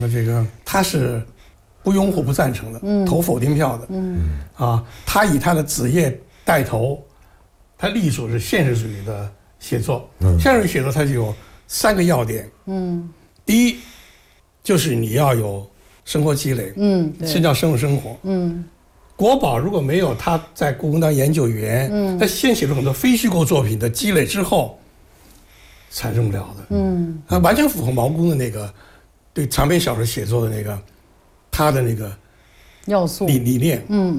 这个他是不拥护、不赞成的，投否定票的。他以他的子业带头，他隶属是现实主义的写作。现实主义写作它就有3个要点。第一就是你要有生活积累，这叫深入生活。国宝如果没有他在故宫当研究员，他先写了很多非虚构作品的积累之后，产生不了的。他完全符合毛公的那个对长篇小说写作的那个他的那个要素理念。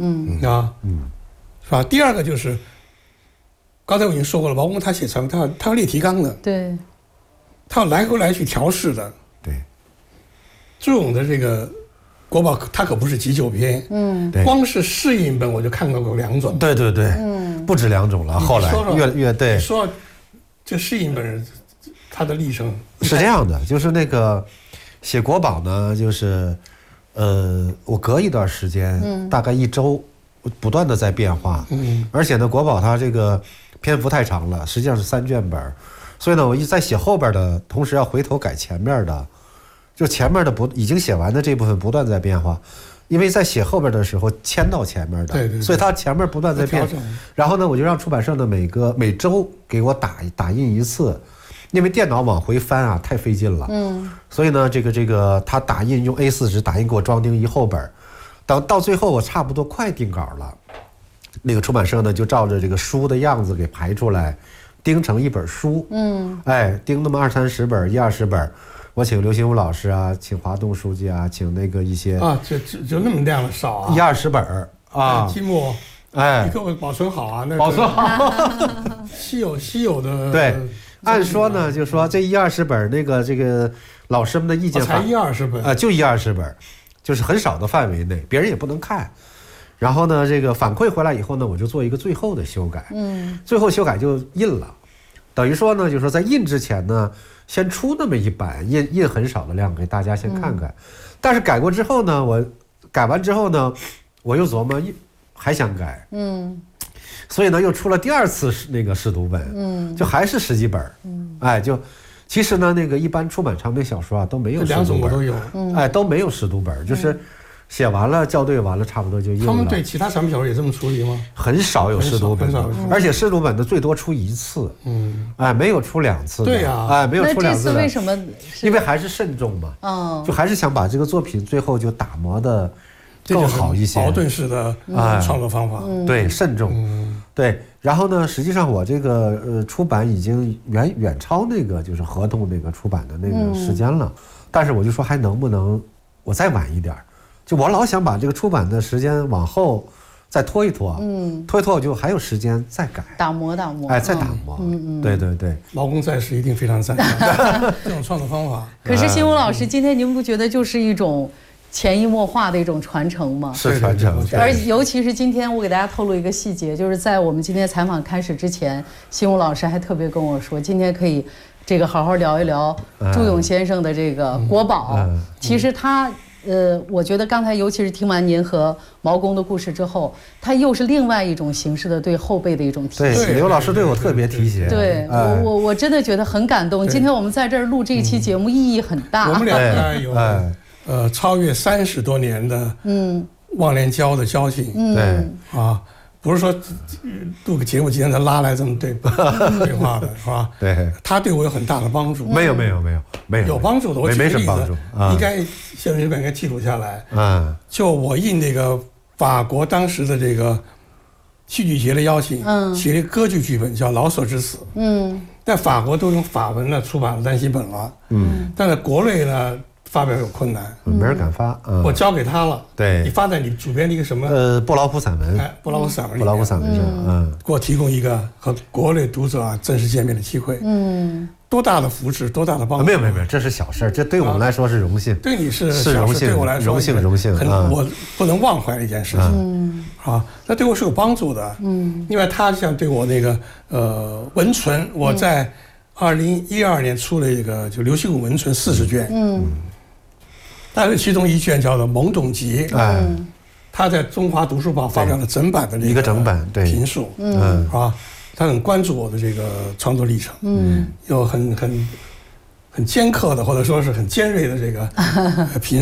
是吧？第二个就是刚才我已经说过了，毛公他写长篇他要列提纲的， 对， 他要来回来去调试的。 对， 朱永的这个国宝他可不是急救篇，光是试印本我就看到过2种。 对，不止2种了。后来越对， 说这试印本他的历程是这样的，就是那个写国宝呢，就是我隔一段时间，大概1周，不断的在变化。而且呢，国宝它这个篇幅太长了，实际上是3卷本，所以呢，我在写后边的同时要回头改前面的。就前面的已经写完的这部分不断在变化，因为在写后边的时候迁到前面的， 对， 所以它前面不断在变。然后呢，我就让出版社呢每周给我打印1次，因为电脑往回翻啊太费劲了。所以呢，这个他打印用 A4 纸打印给我装订1后本，等到最后我差不多快定稿了，那个出版社呢就照着这个书的样子给排出来，钉成1本书。钉那么20-30本，1-20本。我请刘心武老师啊，请华东书记啊，请那个一些就那么量的少啊 ，1-20本啊， 积木，你给我保存好啊，那保存好， 稀有的。 对，按说呢，就说这1-20本这个老师们的意见才1-20本就1-20本，就是很少的范围内，别人也不能看。然后呢，这个反馈回来以后呢，我就做一个最后的修改。最后修改就印了，等于说呢，就是说在印之前呢。先出那么1版，印很少的量给大家先看看。但是改过之后呢，我改完之后呢，我又琢磨还想改，所以呢又出了第2次那个试读本，就还是10几本，就其实呢那个一般出版长篇小说啊都没有试读本，2 种我都有， 都没有试读本，就是写完了校对完了差不多就印了。 他们对其他长篇小说也这么处理吗？ 很少有试读本，而且试读本的最多出1次，没有出2次。 对呀， 没有出2次。 那这次为什么？ 因为还是慎重嘛，就还是想把这个作品最后就打磨的更好一些。 矛盾式的创作方法， 对，慎重，对。然后呢，实际上我这个出版已经远超那个就是合同那个出版的那个时间了，但是我就说还能不能我再晚一点。就我老想把这个出版的时间往后再拖一拖，拖一拖我就还有时间再改， 打磨， 再打磨，对。 毛公在世一定非常赞成这种创作方法。 可是新武老师，今天您不觉得就是一种潜移默化的一种传承吗？ 是传承， 而尤其是今天我给大家透露一个细节，就是在我们今天采访开始之前，新武老师还特别跟我说，今天可以这个好好聊一聊朱永先生的这个国宝。其实他。我觉得刚才尤其是听完您和毛公的故事之后，他又是另外一种形式的对后辈的一种提携。 对，刘老师对我特别提携。 对，我真的觉得很感动。今天我们在这儿录这一期节目意义很大。 我们两个有超越30多年的忘年交的交情。 对不是说录个节目今天他拉来这么对话的是吧？ 对， 他对我有很大的帮助。 没有有帮助的，我没什么帮助， 应该现在应该记录下来。就我应那个法国当时的这个戏剧节的邀请，写了一个歌剧剧本叫《劳索之死》。在法国都用法文呢出版了单行本了。但在国内呢发表有困难， 没人敢发。 我交给他了。 对， 你发在你主编的一个什么？ 布劳普散文。 布劳普散文。 布劳普散文上， 给我提供一个和国内读者正式见面的机会。多大的福祉，多大的帮助？没有，这是小事，这对我们来说是荣幸。 对你是荣幸， 对我来说荣幸。 我不能忘怀的一件事情。那对我是有帮助的。因为他像对我那个文存，我在2012年出了一个就刘心武文存40卷。但是其中一卷叫做《懵懂集》，他在中华读书报发表了整版的那个一个整版评述，他很关注我的这个创作历程，又很很尖刻的，或者说是很尖锐的这个评